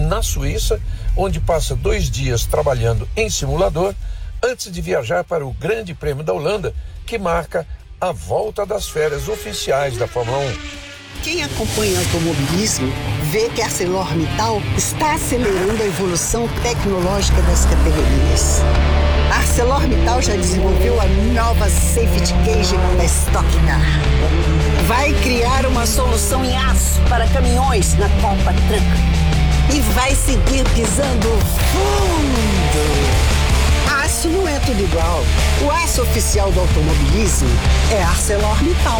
na Suíça, onde passa 2 dias trabalhando em simulador, antes de viajar para o Grande Prêmio da Holanda, que marca a volta das férias oficiais da Fórmula 1. Quem acompanha automobilismo vê que a ArcelorMittal está acelerando a evolução tecnológica das categorias. A ArcelorMittal já desenvolveu a nova Safety Cage da Stock Car. Vai criar uma solução em aço para caminhões na Copa Truck. E vai seguir pisando fundo. Aço não é tudo igual. O aço oficial do automobilismo é ArcelorMittal.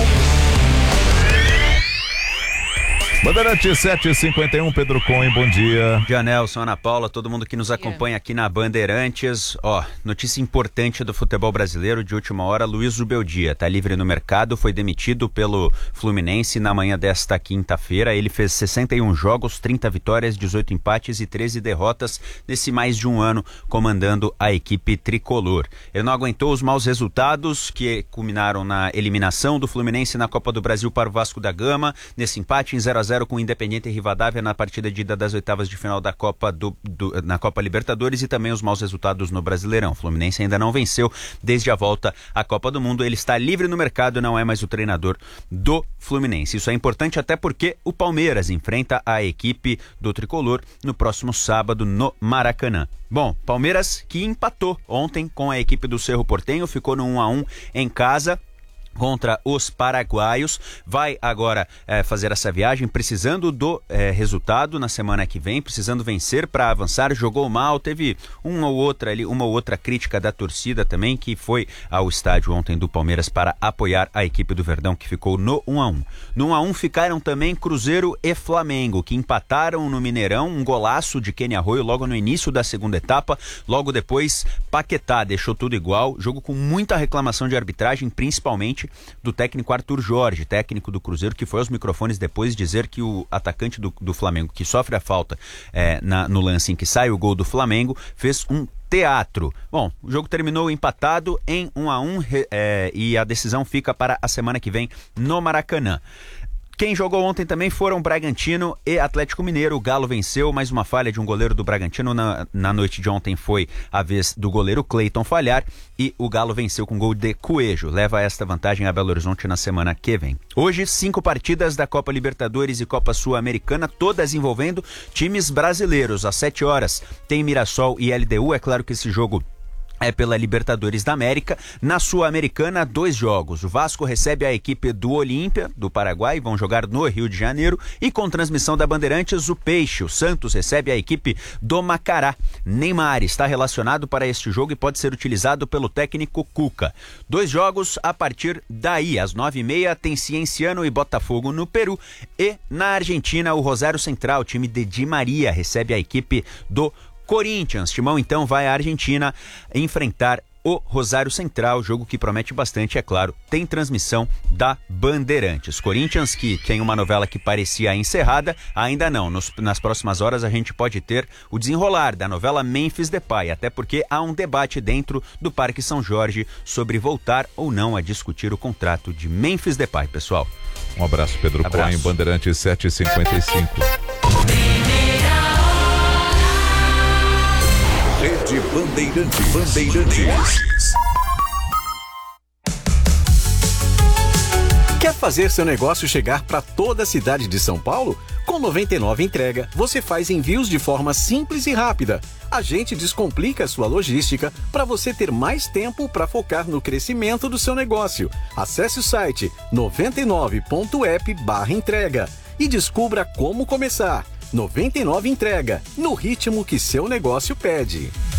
Bandeirantes 7h51, Pedro Cohen, bom dia. Dia, Nelson, Ana Paula, todo mundo que nos acompanha aqui na Bandeirantes. Notícia importante do futebol brasileiro de última hora: Luiz Zubeldia está livre no mercado, foi demitido pelo Fluminense na manhã desta quinta-feira. Ele fez 61 jogos, 30 vitórias, 18 empates e 13 derrotas nesse mais de um ano comandando a equipe tricolor. Ele não aguentou os maus resultados que culminaram na eliminação do Fluminense na Copa do Brasil para o Vasco da Gama, nesse empate em 0-0 com o Independiente Rivadavia na partida de ida das oitavas de final da Copa na Copa Libertadores, e também os maus resultados no Brasileirão. O Fluminense ainda não venceu desde a volta à Copa do Mundo. Ele está livre no mercado, não é mais o treinador do Fluminense. Isso é importante até porque o Palmeiras enfrenta a equipe do Tricolor no próximo sábado no Maracanã. Bom, Palmeiras que empatou ontem com a equipe do Cerro Porteño, ficou no 1-1 em casa contra os paraguaios, vai agora fazer essa viagem precisando do resultado na semana que vem, precisando vencer para avançar. Jogou mal, teve uma ou outra crítica da torcida também, que foi ao estádio ontem do Palmeiras para apoiar a equipe do Verdão, que ficou no 1-1. No 1-1 ficaram também Cruzeiro e Flamengo, que empataram no Mineirão, um golaço de Kenny Arroyo logo no início da segunda etapa. Logo depois, Paquetá deixou tudo igual, jogo com muita reclamação de arbitragem, principalmente do técnico Arthur Jorge, técnico do Cruzeiro, que foi aos microfones depois dizer que o atacante do Flamengo, que sofre a falta no lance em que sai o gol do Flamengo, fez um teatro. Bom, o jogo terminou empatado em 1-1 e a decisão fica para a semana que vem no Maracanã. Quem jogou ontem também foram Bragantino e Atlético Mineiro. O Galo venceu, mais uma falha de um goleiro do Bragantino. Na noite de ontem foi a vez do goleiro Cleiton falhar e o Galo venceu com gol de Coelho. Leva esta vantagem a Belo Horizonte na semana que vem. Hoje, 5 partidas da Copa Libertadores e Copa Sul-Americana, todas envolvendo times brasileiros. Às 7 horas tem Mirassol e LDU. É claro que esse jogo é pela Libertadores da América. Na Sul-Americana, 2 jogos. O Vasco recebe a equipe do Olímpia, do Paraguai, vão jogar no Rio de Janeiro. E com transmissão da Bandeirantes, o Peixe, o Santos, recebe a equipe do Macará. Neymar está relacionado para este jogo e pode ser utilizado pelo técnico Cuca. 2 jogos a partir daí. Às 9h30 tem Cienciano e Botafogo no Peru. E na Argentina, o Rosário Central, time de Di Maria, recebe a equipe do Corinthians. Timão então vai à Argentina enfrentar o Rosário Central, jogo que promete bastante, é claro, tem transmissão da Bandeirantes. Corinthians, que tem uma novela que parecia encerrada, ainda não. Nas próximas horas a gente pode ter o desenrolar da novela Memphis Depay, até porque há um debate dentro do Parque São Jorge sobre voltar ou não a discutir o contrato de Memphis Depay, pessoal. Um abraço, Pedro Cohen, Bandeirantes 7h55. Rede Bandeirantes. Quer fazer seu negócio chegar para toda a cidade de São Paulo? Com 99 Entrega, você faz envios de forma simples e rápida. A gente descomplica a sua logística para você ter mais tempo para focar no crescimento do seu negócio. Acesse o site 99.app/entrega e descubra como começar. 99 Entrega, no ritmo que seu negócio pede.